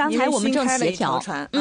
刚才我们正协调，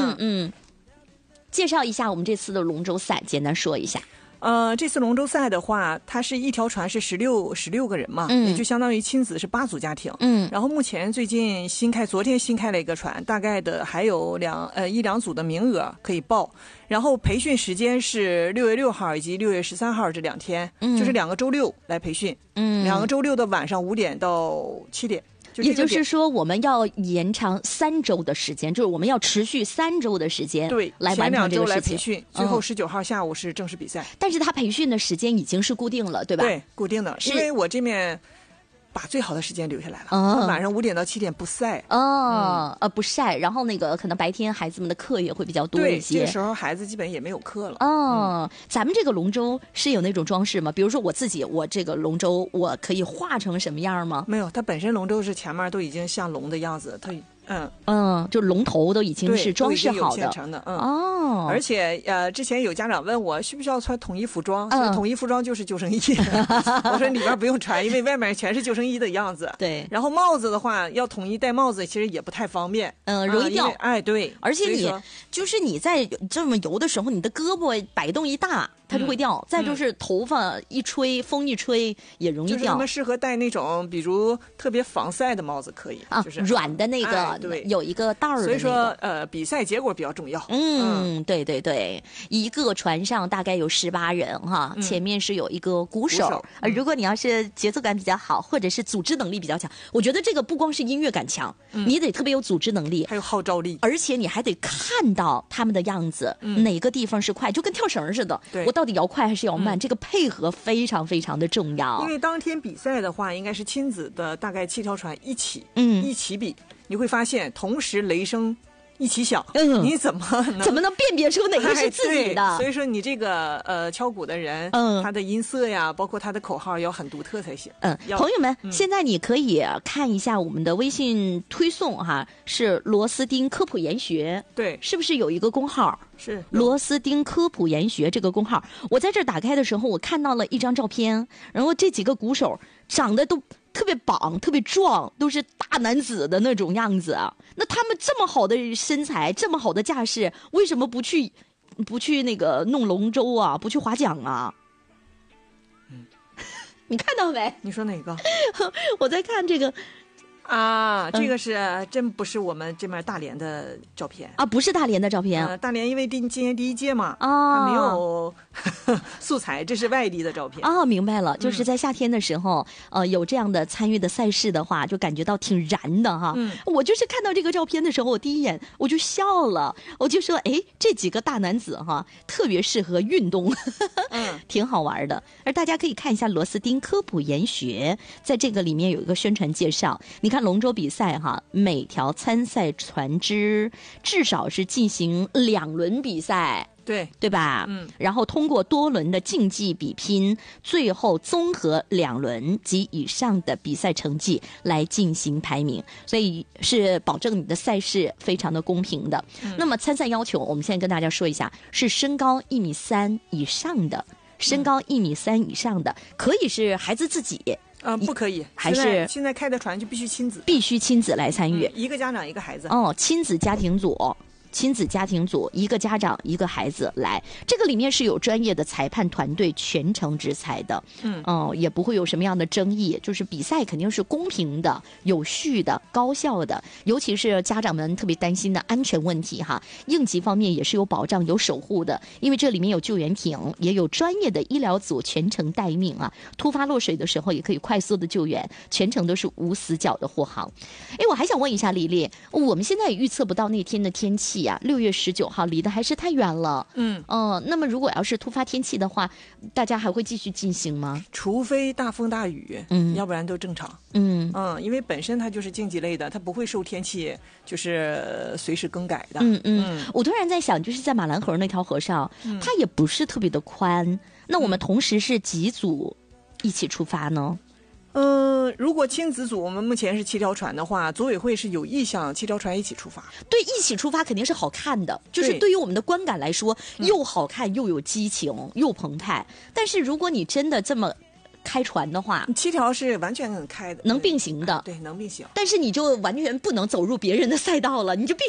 介绍一下我们这次的龙舟赛，简单说一下。 这次龙舟赛的话，它是一条船是16个人嘛，也就相当于亲子是8组家庭。然后目前最近昨天新开了一个船，大概的还有一两组的名额可以报。然后培训时间是6月6号以及6月13号这2天，就是2个周六来培训。2个周六的晚上5点到7点。 也就是说，我们要延长3周的时间，就是我们要持续3周的时间， 对， 来完成这个事情。前2周来培训，最后19号下午是正式比赛。 但是他培训的时间已经是固定了，对吧？ 对，固定的，因为我这面把最好的时间留下来了，晚上5点到7点不晒。 不晒，然后可能白天孩子们的课也会比较多一些。 对，这个时候孩子基本也没有课了。 咱们这个龙舟是有那种装饰吗？比如说我这个龙舟我可以画成什么样吗？ 没有，它本身龙舟是前面都已经像龙的样子，它就龙头都已经是装饰好的， 现成的。而且之前有家长问我需不需要穿统一服装，统一服装就是救生衣。我说里边不用穿，因为外面全是救生衣的样子。 对。 然后帽子的话，要统一戴帽子，其实也不太方便。 容易掉。 对。 而且你在这么游的时候，你的胳膊摆动一大，它就会掉。再就是头发一吹，风一吹也容易掉。 就是他们适合戴那种比如特别防晒的帽子可以，就是软的那个。 对， 有一个袋儿的。 所以说比赛结果比较重要。 对，一个船上大概有18人哈，前面是有一个鼓手。如果你要是节奏感比较好，或者是组织能力比较强，我觉得这个不光是音乐感强，你得特别有组织能力， 还有号召力， 而且你还得看到他们的样子，哪个地方是快，就跟跳绳似的。我到底摇快还是摇慢？这个配合非常非常的重要。 因为当天比赛的话，应该是亲子的大概7条船一起比。你会发现同时雷声一起响，你怎么能辨别出哪个是自己的？ 所以说你这个敲鼓的人，他的音色呀，包括他的口号要很独特才行。 朋友们，现在你可以看一下我们的微信推送哈，是螺丝钉科普研学， 对， 是不是有一个公号？ 是螺丝钉科普研学这个公号。我在这儿打开的时候，我看到了一张照片，然后这几个鼓手长得都特别棒，特别壮，都是大男子的那种样子。那他们这么好的身材，这么好的架势，为什么不去那个弄龙舟啊，不去划桨啊？你看到没？ 你说哪个？ 我在看这个。 这个是真不是我们这面大连的照片不是大连的照片。 大连因为今年第1届嘛，它没有素材，这是外地的照片。 明白了，就是在夏天的时候，有这样的参与的赛事的话，就感觉到挺燃的哈。我就是看到这个照片的时候，我第一眼我就笑了，我就说，这几个大男子哈，特别适合运动，挺好玩的。而大家可以看一下螺丝钉科普研学，在这个里面有一个宣传介绍。你看龙舟比赛哈，每条参赛船只至少是进行2轮比赛，对吧？然后通过多轮的竞技比拼，最后综合2轮及以上的比赛成绩来进行排名，所以是保证你的赛事非常的公平的。那么参赛要求，我们现在跟大家说一下，是身高1.3米以上的，身高1.3米以上的，可以是孩子自己。 不可以， 还是现在开的船就必须亲子来参与， 一个家长一个孩子。 亲子家庭组一个家长一个孩子来，这个里面是有专业的裁判团队全程执裁的。也不会有什么样的争议，就是比赛肯定是公平的、有序的、高效的，尤其是家长们特别担心的安全问题哈，应急方面也是有保障、有守护的，因为这里面有救援艇，也有专业的医疗组全程待命啊，突发落水的时候也可以快速的救援，全程都是无死角的护航。我还想问一下丽丽，我们现在也预测不到那天的天气6月19号离得还是太远了。那么如果要是突发天气的话，大家还会继续进行吗？ 除非大风大雨，要不然都正常。因为本身它就是竞技类的，它不会受天气就是随时更改的。 我突然在想，就是在马兰河那条河上，它也不是特别的宽，那我们同时是几组一起出发呢？ 如果亲子组我们目前是7条船的话，组委会是有意向7条船一起出发。 对，一起出发肯定是好看的，就是对于我们的观感来说，又好看又有激情又澎湃。但是如果你真的这么开船的话 ，7条是完全能开的， 能并行的。 对，能并行。 但是你就完全不能走入别人的赛道了，你就必